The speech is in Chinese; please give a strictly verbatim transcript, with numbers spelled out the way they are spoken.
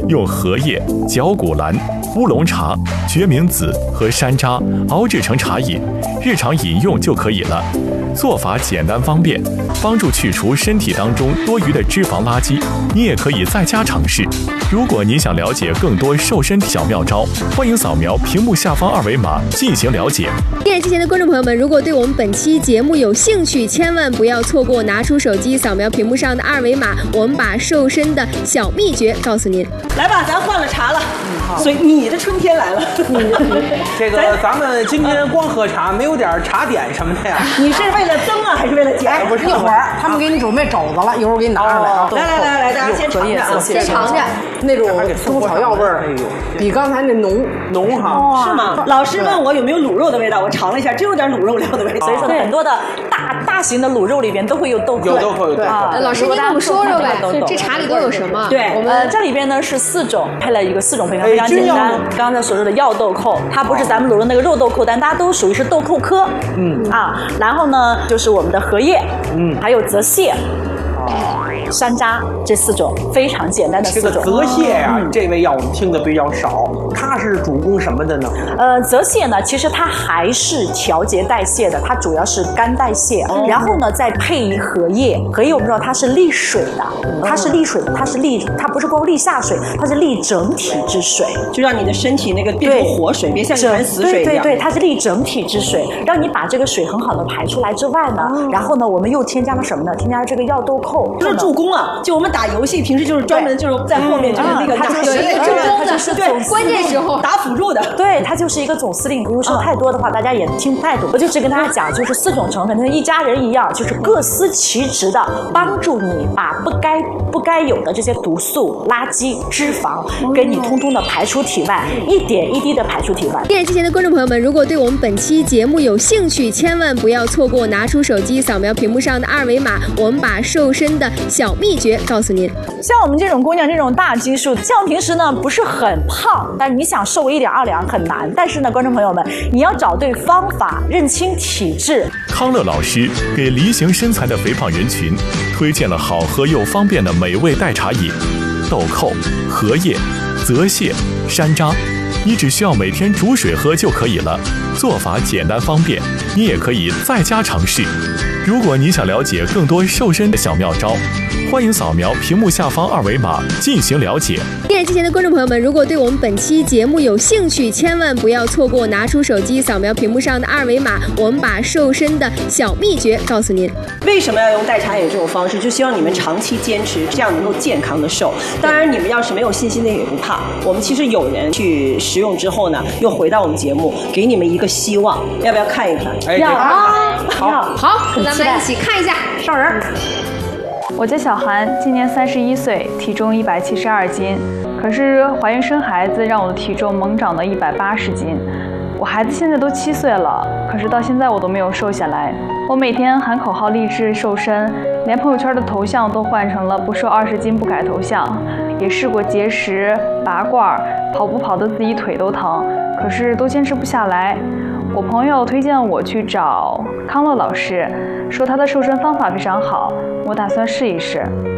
用荷叶、绞股蓝、乌龙茶、决明子和山楂熬制成茶饮，日常饮用就可以了。做法简单方便，帮助去除身体当中多余的脂肪垃圾。你也可以在家尝试。如果你想了解更多瘦身小妙招，欢迎扫描屏幕下方二维码进行了解。 电视机前的观众朋友们，如果对我们本期节目有兴趣，千万不要错过，拿出手机扫描屏幕上的二维码，我们把瘦身的小秘诀告诉您。 来吧，咱换了茶了，所以你的春天来了。 这个咱们今天光喝茶，没有点茶点什么的呀？ 你是为了增啊，还是为了减？ 不是， 一会儿他们给你准备肘子了，一会儿我给你拿上来啊。 来来来来，大家先尝尝， 先尝尝那种中草药味儿，比刚才那浓浓哈， 是吗？老师问我有没有卤肉的味道，我尝了一下，真有点卤肉料的味道。 所以说很多的大大型的卤肉里边都会有豆蔻， 有豆蔻，有豆蔻。 老师，您给我们说说呗，这茶里都有什么？ 对，我们这里边呢是四种，配了一个四种配方，非常简单。刚才所说的药豆蔻，它不是咱们卤肉那个肉豆蔻，但大家都属于是豆蔻科。嗯啊，然后呢就是我们的荷叶，嗯，还有泽泻。山楂这四种非常简单的四种。 这个泽泻呀、啊，嗯、这味药我们听的比较少，它是主攻什么的呢？ 呃，泽泻呢，其实它还是调节代谢的，它主要是肝代谢。哦、然后呢，再配以荷叶，荷叶我们知道它是利水的，它是利水的，它是利，它不是光利下水，它是利整体之水， 就让你的身体那个变成活水，别像一潭死水一样。 对对对，它是利整体之水，让你把这个水很好的排出来之外呢，哦、然后呢，我们又添加了什么呢？添加了这个药豆蔻， 就是助攻啊！就我们打游戏，平时就是专门就是在后面就是那个打有一个助攻的，是对关键时候打辅助的。 对，它就是一个总司令。比如说太多的话，大家也听不太懂。我就只跟大家讲，就是四种成分，跟一家人一样，就是各司其职的，帮助你把不该不该有的这些毒素、垃圾、脂肪，给你通通的排出体外，一点一滴的排出体外。 电视机前的观众朋友们，如果对我们本期节目有兴趣，千万不要错过，拿出手机扫描屏幕上的二维码，我们把瘦身的小秘诀告诉您。 像我们这种姑娘，这种大基数，像平时呢不是很胖，但是你想瘦一两二两很难。但是呢，观众朋友们，你要找对方法，认清体质。 康乐老师给梨形身材的肥胖人群推荐了好喝又方便的美味代茶饮：豆蔻、荷叶、泽泻、山楂。你只需要每天煮水喝就可以了，做法简单方便，你也可以在家尝试。如果你想了解更多瘦身的小妙招，欢迎扫描屏幕下方二维码进行了解。 电视机前的观众朋友们，如果对我们本期节目有兴趣，千万不要错过，拿出手机扫描屏幕上的二维码，我们把瘦身的小秘诀告诉您。 为什么要用代茶饮这种方式？就希望你们长期坚持，这样能够健康的瘦。当然，你们要是没有信心的也不怕，我们其实有人去食用之后呢，又回到我们节目，给你们一个希望。要不要看一看？ 哎， 要啊！ 好， 好，咱们来一起看一下上人。 我叫小韩，今年三十一岁，体重一百七十二斤。可是怀孕生孩子让我的体重猛涨到一百八十斤。我孩子现在都七岁了，可是到现在我都没有瘦下来。我每天喊口号励志瘦身，连朋友圈的头像都换成了不瘦二十斤不改头像。也试过节食、拔罐，跑步跑得自己腿都疼，可是都坚持不下来。我朋友推荐我去找康乐老师，说他的瘦身方法非常好，我打算试一试。